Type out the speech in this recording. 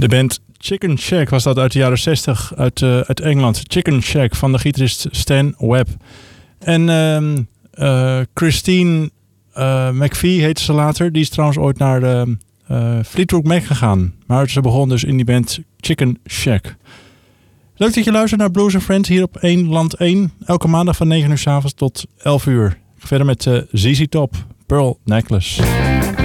De band Chicken Shack was dat uit de jaren 60 uit Engeland. Chicken Shack van de gitarist Stan Webb. En Christine McVie heette ze later. Die is trouwens ooit naar Fleetwood Mac gegaan. Maar ze begon dus in die band Chicken Shack. Leuk dat je luistert naar Blues & Friends hier op 1 Land 1. Elke maandag van 9 uur 's avonds tot 11 uur. Verder met ZZ Top, Pearl Necklace.